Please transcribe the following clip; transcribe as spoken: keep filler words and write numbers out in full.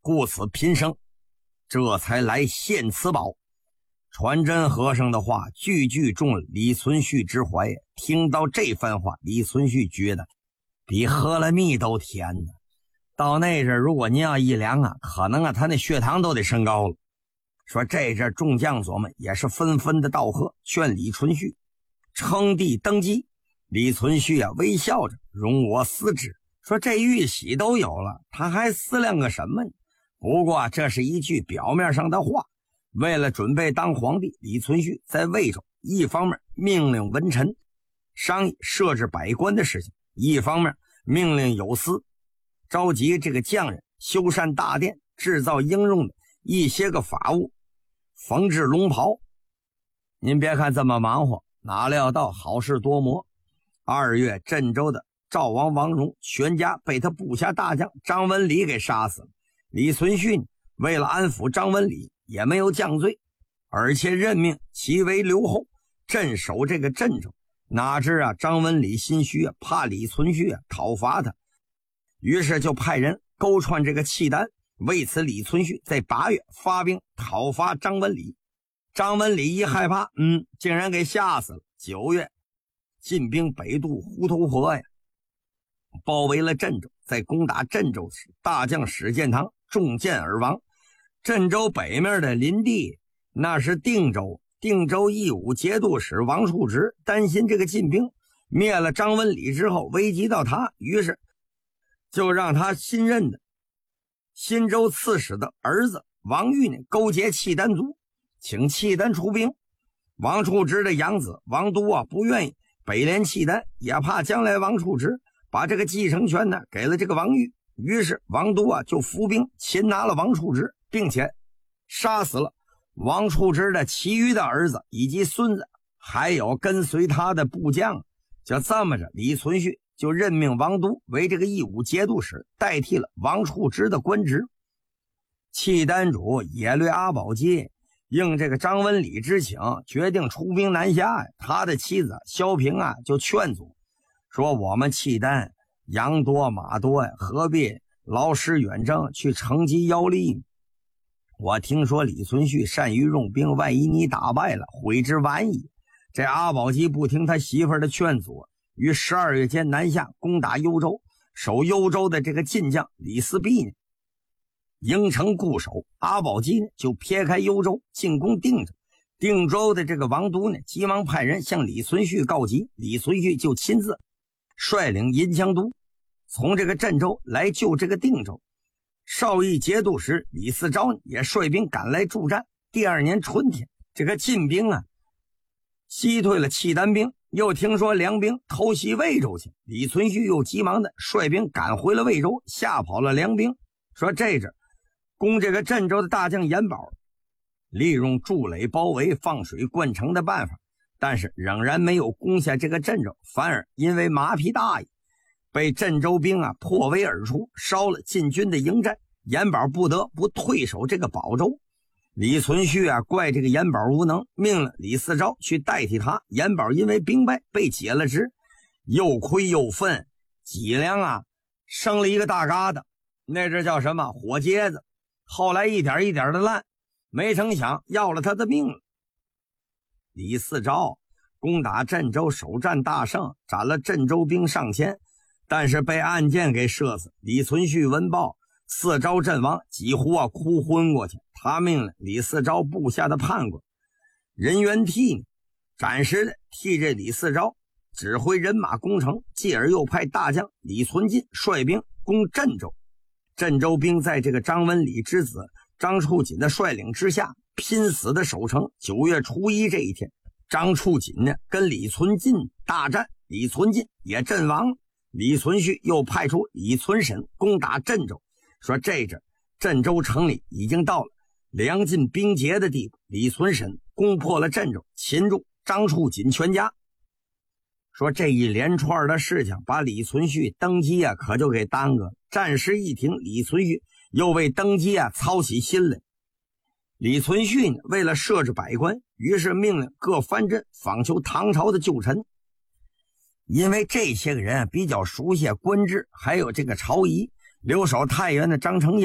故此贫生，这才来献此宝。传真和尚的话句句中了李存勖之怀，听到这番话，李存勖觉得比喝了蜜都甜呢。到那阵如果您要一量啊，可能啊他那血糖都得升高了。说这阵众将佐们也是纷纷的道贺，劝李存勖称帝登基。李存勖啊微笑着，容我思之。说这玉玺都有了，他还思量个什么呢？不过这是一句表面上的话。为了准备当皇帝，李存勖在魏州一方面命令文臣商议设置百官的事情，一方面命令有司召集这个匠人修缮大殿，制造应用的一些个法物，缝制龙袍。您别看这么忙活，哪料到好事多磨。二月，镇州的赵王王戎全家被他部下大将张文礼给杀死了。李存勖为了安抚张文礼，也没有降罪，而且任命其为留后，镇守这个镇州。哪知啊，张文礼心虚啊，怕李存勖啊讨伐他，于是就派人勾串这个契丹。为此，李存勖在八月发兵讨伐张文礼。张文礼一害怕，嗯，竟然给吓死了。九月，进兵北渡滹头河呀，包围了镇州。在攻打镇州时，大将史建堂中箭而亡。镇州北面的林地那是定州，定州义武节度使王处直担心这个进兵灭了张文礼之后危及到他，于是就让他新任的新州刺史的儿子王玉呢勾结契丹族，请契丹出兵。王处直的养子王都啊不愿意北联契丹，也怕将来王处直把这个继承权呢给了这个王玉，于是王都啊就伏兵擒拿了王处直，并且杀死了王处直的其余的儿子以及孙子，还有跟随他的部将。就这么着，李存勖就任命王都为这个义武节度使，代替了王处直的官职。契丹主耶律阿保机应这个张文礼之请，决定出兵南下。他的妻子萧平啊就劝阻说，我们契丹羊多马多呀，何必劳师远征去乘机邀利呢？我听说李存勖善于用兵，万一你打败了，悔之晚矣。这阿保机不听他媳妇儿的劝阻，于十二月间南下攻打幽州。守幽州的这个晋将李嗣弼呢营城固守，阿保机呢就撇开幽州进攻定州。定州的这个王都呢急忙派人向李存勖告急，李存勖就亲自率领银枪都从这个镇州来救这个定州。少邑节度使李嗣昭也率兵赶来助战。第二年春天，这个晋兵啊击退了契丹兵，又听说梁兵偷袭魏州去，李存勖又急忙的率兵赶回了魏州，吓跑了梁兵。说这阵攻这个镇州的大将严保利用筑垒包围放水灌城的办法，但是仍然没有攻下这个镇州，反而因为马屁大意被镇州兵啊破围而出，烧了晋军的营寨。严保不得不退守这个保州。李存勖啊怪这个严保无能，命令李嗣昭去代替他。严保因为兵败被解了职，又亏又愤，脊梁啊生了一个大疙瘩，那这叫什么火疖子。后来一点一点的烂，没成想要了他的命了。李嗣昭攻打镇州，首战大胜，斩了镇州兵上千，但是被暗箭给射死。李存勖闻报，嗣昭阵亡，几乎啊哭昏过去。他命令李嗣昭部下的判官任元替暂时的替这李嗣昭指挥人马攻城，继而又派大将李存进率兵攻镇州。镇州兵在这个张文礼之子张处锦的率领之下拼死的守城。九月初一这一天，张处锦呢跟李存进大战，李存进也阵亡。李存勖又派出李存审攻打镇州，说这阵镇州城里已经到了粮尽兵竭的地步。李存审攻破了镇州，擒住张处锦全家。说这一连串的事情把李存勖登基啊可就给耽搁了。战事一停，李存勖又为登基啊操起心来。李存勖呢为了设置百官，于是命令各藩镇访求唐朝的旧臣。因为这些个人比较熟悉官制，还有这个朝仪，留守太原的张承